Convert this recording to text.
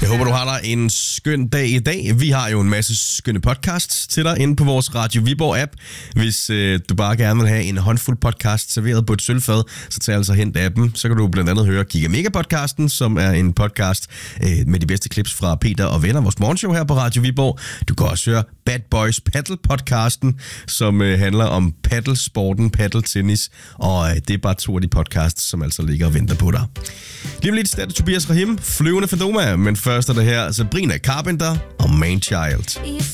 Jeg håber, du har dig en skøn dag i dag. Vi har jo en masse skønne podcasts til dig inde på vores Radio Viborg-app. Hvis du bare gerne vil have en håndfuld podcast serveret på et sølvfad, så tag altså hent appen. Så kan du blandt andet høre Giga Mega-podcasten, som er en podcast med de bedste clips fra Peter og Venner, vores morgenshow her på Radio Viborg. Du kan også høre Bad Boys Paddle-podcasten, som handler om paddelsporten, paddeltennis, og det er bare 2 af de podcasts, som altså ligger og venter på dig. Lige om lidt er det Tobias Rahim, Flyvende Fadoma, men først er det her Sabrina Carpenter og Manchild.